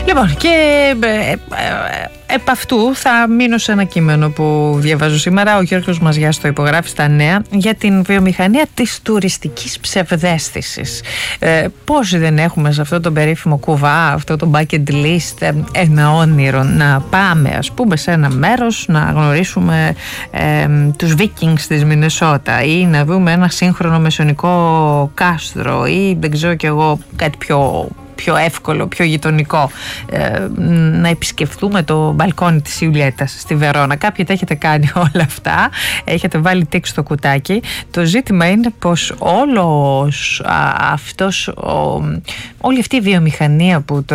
Λοιπόν, και επ' αυτού θα μείνω σε ένα κείμενο που διαβάζω σήμερα. Ο Γιώργος Μαζιάς το υπογράφει στα Νέα για την βιομηχανία της τουριστικής ψευδαίσθησης. Πόσοι δεν έχουμε σε αυτό το περίφημο κουβά, αυτό το bucket list, ένα όνειρο να πάμε, ας πούμε, σε ένα μέρος να γνωρίσουμε τους Vikings της Μινεσότα ή να δούμε ένα σύγχρονο μεσαιωνικό κάστρο ή δεν ξέρω κι εγώ κάτι πιο εύκολο, πιο γειτονικό, να επισκεφτούμε το μπαλκόνι της Ιουλιέτας στη Βερόνα. Κάποιοι τα έχετε κάνει όλα αυτά, έχετε βάλει τικ στο κουτάκι. Το ζήτημα είναι πως όλη αυτή η βιομηχανία που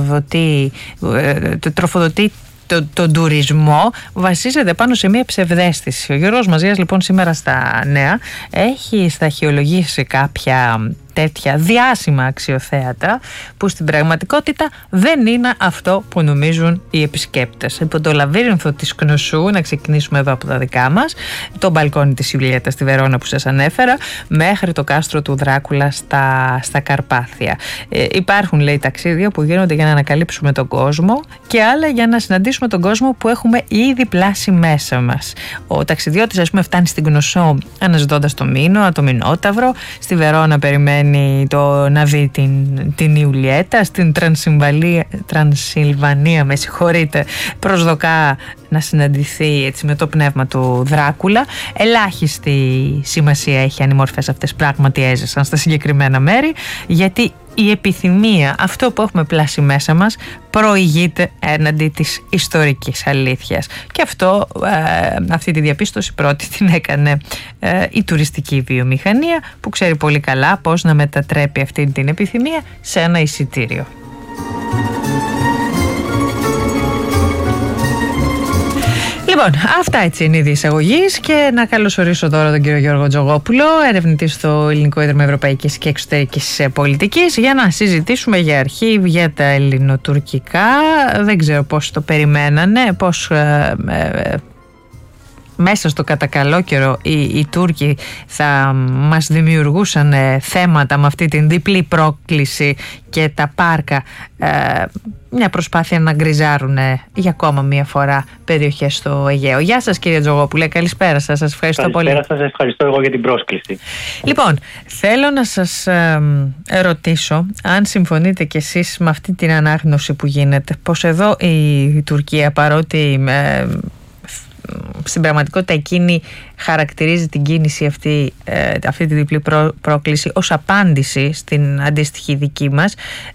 τροφοδοτεί τον τουρισμό βασίζεται πάνω σε μια ψευδαίσθηση. Ο Γιώργος Μαζιάς λοιπόν σήμερα στα Νέα έχει σταχυολογήσει κάποια τέτοια διάσημα αξιοθέατα που στην πραγματικότητα δεν είναι αυτό που νομίζουν οι επισκέπτες. Από το λαβύρινθο της Κνωσού, να ξεκινήσουμε εδώ από τα δικά μας, το μπαλκόνι της Ιουλιέτας στη Βερόνα που σας ανέφερα, μέχρι το κάστρο του Δράκουλα στα Καρπάθια. Υπάρχουν, λέει, ταξίδια που γίνονται για να ανακαλύψουμε τον κόσμο και άλλα για να συναντήσουμε τον κόσμο που έχουμε ήδη πλάσει μέσα μας. Ο ταξιδιώτης, ας πούμε, φτάνει στην Κνωσό αναζητώντας το Μήνο, το Μηνόταυρο. Στη Βερόνα περιμένει να δει την Ιουλιέτα. Στην Τρανσιλβανία, με συγχωρείτε, προσδοκά να συναντηθεί έτσι με το πνεύμα του Δράκουλα. Ελάχιστη σημασία έχει αν οι μορφές αυτές πράγματι έζησαν στα συγκεκριμένα μέρη, γιατί η επιθυμία, αυτό που έχουμε πλάσει μέσα μας, προηγείται έναντι της ιστορικής αλήθειας. Και αυτή τη διαπίστωση πρώτη την έκανε η τουριστική βιομηχανία, που ξέρει πολύ καλά πώς να μετατρέπει αυτή την επιθυμία σε ένα εισιτήριο. Λοιπόν, αυτά έτσι είναι είδη εισαγωγής και να καλωσορίσω τώρα τον κύριο Γιώργο Τζογόπουλο, ερευνητή στο Ελληνικό Ίδρυμα Ευρωπαϊκής και Εξωτερικής Πολιτικής, για να συζητήσουμε για αρχή για τα ελληνοτουρκικά. Δεν ξέρω πώς το περιμένανε, πώς μέσα στο κατακαλό καιρό οι Τούρκοι θα μας δημιουργούσαν θέματα με αυτή την διπλή πρόκληση και τα πάρκα, μια προσπάθεια να γκριζάρουν για ακόμα μια φορά περιοχές στο Αιγαίο. Γεια σας κύριε Τζογόπουλε, καλησπέρα σας, σας ευχαριστώ πολύ. Καλησπέρα σας, ευχαριστώ εγώ για την πρόσκληση. Λοιπόν, θέλω να σας ρωτήσω αν συμφωνείτε κι εσείς με αυτή την ανάγνωση που γίνεται, πως εδώ η Τουρκία, παρότι στην πραγματικότητα εκείνη χαρακτηρίζει την κίνηση αυτή τη διπλή πρόκληση ως απάντηση στην αντίστοιχη δική μας,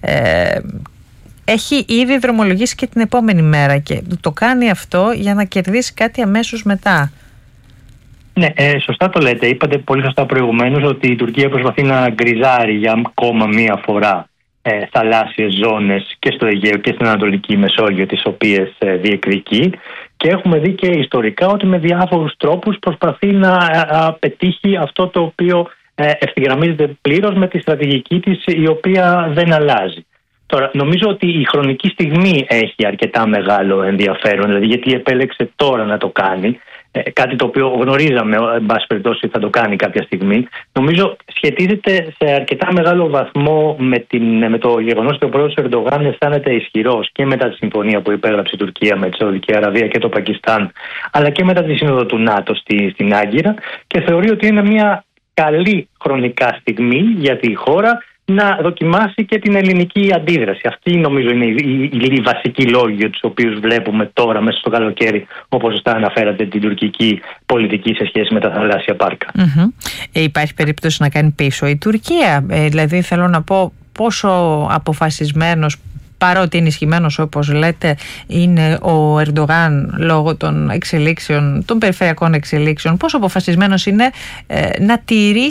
έχει ήδη δρομολογήσει και την επόμενη μέρα και το κάνει αυτό για να κερδίσει κάτι αμέσως μετά. Ναι, σωστά το λέτε. Είπατε πολύ σωστά προηγουμένως ότι η Τουρκία προσπαθεί να γκριζάρει για ακόμα μία φορά θαλάσσιες ζώνες και στο Αιγαίο και στην Ανατολική Μεσόγειο, τις οποίες διεκδικεί, και έχουμε δει και ιστορικά ότι με διάφορους τρόπους προσπαθεί να πετύχει αυτό το οποίο ευθυγραμμίζεται πλήρως με τη στρατηγική της, η οποία δεν αλλάζει. Τώρα, νομίζω ότι η χρονική στιγμή έχει αρκετά μεγάλο ενδιαφέρον, δηλαδή γιατί επέλεξε τώρα να το κάνει, κάτι το οποίο γνωρίζαμε, εν πάση περιπτώσει, θα το κάνει κάποια στιγμή. Νομίζω σχετίζεται σε αρκετά μεγάλο βαθμό με το γεγονός ότι ο πρόεδρος Ερντογάν αισθάνεται ισχυρός και μετά τη συμφωνία που υπέγραψε η Τουρκία με τη Σαουδική Αραβία και το Πακιστάν, αλλά και μετά τη σύνοδο του ΝΑΤΟ στην Άγκυρα, και θεωρεί ότι είναι μια καλή χρονικά στιγμή για τη χώρα να δοκιμάσει και την ελληνική αντίδραση. Αυτή νομίζω είναι οι βασικοί λόγοι για τους οποίους βλέπουμε τώρα μέσα στο καλοκαίρι, όπως σωστά αναφέρατε, την τουρκική πολιτική σε σχέση με τα θαλάσσια πάρκα. Υπάρχει περίπτωση να κάνει πίσω η Τουρκία? Δηλαδή θέλω να πω πόσο αποφασισμένος, παρότι είναι ισχυμένος όπως λέτε, είναι ο Ερντογάν λόγω των εξελίξεων, των περιφερειακών εξελίξεων, πόσο αποφασισμένος είναι να τηρήσει